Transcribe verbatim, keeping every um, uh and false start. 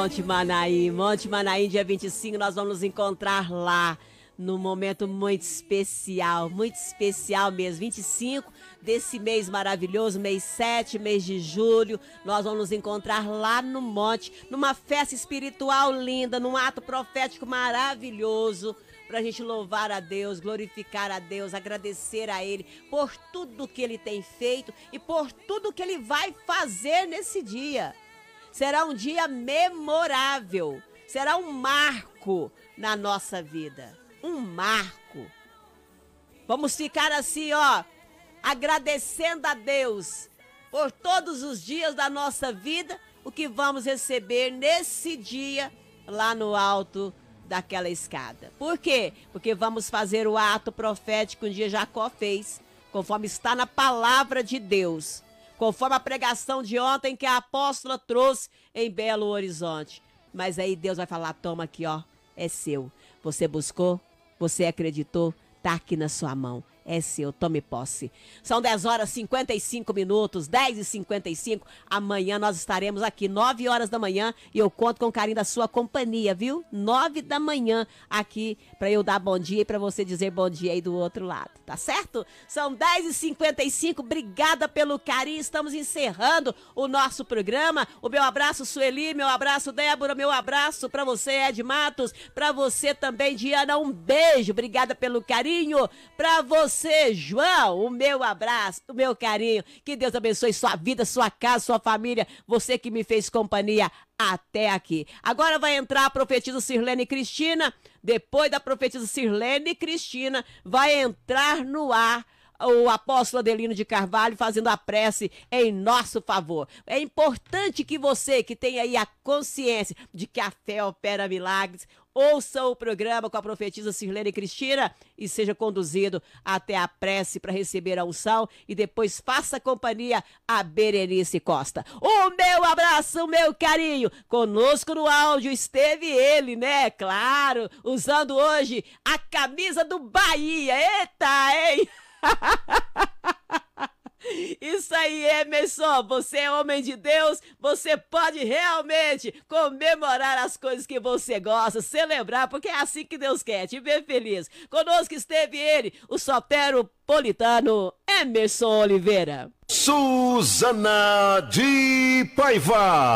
Monte Manaim. Monte Manaim, dia vinte e cinco, nós vamos nos encontrar lá, num momento muito especial, muito especial mesmo. vinte e cinco desse mês maravilhoso, mês sete, mês de julho, nós vamos nos encontrar lá no Monte, numa festa espiritual linda, num ato profético maravilhoso, pra gente louvar a Deus, glorificar a Deus, agradecer a Ele por tudo que Ele tem feito e por tudo que Ele vai fazer nesse dia. Será um dia memorável, será um marco na nossa vida, um marco. Vamos ficar assim, ó, agradecendo a Deus por todos os dias da nossa vida, o que vamos receber nesse dia lá no alto daquela escada. Por quê? Porque vamos fazer o ato profético que um dia Jacó fez, conforme está na palavra de Deus, conforme a pregação de ontem que a apóstola trouxe em Belo Horizonte. Mas aí Deus vai falar, toma aqui, ó, é seu. Você buscou, você acreditou, tá aqui na sua mão. É seu, tome posse. São dez horas e cinquenta e cinco minutos, dez e cinquenta e cinco. Amanhã nós estaremos aqui, nove horas da manhã, e eu conto com o carinho da sua companhia, viu? nove da manhã aqui, pra eu dar bom dia e pra você dizer bom dia aí do outro lado, tá certo? São dez e cinquenta e cinco, obrigada pelo carinho, estamos encerrando o nosso programa. O meu abraço, Sueli, meu abraço, Débora, meu abraço pra você, Ed Matos, pra você também, Diana, um beijo, obrigada pelo carinho, pra você, Você, João, o meu abraço, o meu carinho, que Deus abençoe sua vida, sua casa, sua família, você que me fez companhia até aqui. Agora vai entrar a profetisa Sirlene Cristina, depois da profetisa Sirlene Cristina, vai entrar no ar o apóstolo Adelino de Carvalho fazendo a prece em nosso favor. É importante que você que tem aí a consciência de que a fé opera milagres, ouça o programa com a profetisa Sirlene Cristina e seja conduzido até a prece para receber a unção e depois faça companhia a Berenice Costa. O meu abraço, o meu carinho. Conosco no áudio esteve ele, né? Claro, usando hoje a camisa do Bahia. Eita, hein? Isso aí, Emerson, você é homem de Deus, você pode realmente comemorar as coisas que você gosta, celebrar, porque é assim que Deus quer, te ver feliz. Conosco esteve ele, o soteropolitano Emerson Oliveira. Suzana de Paiva.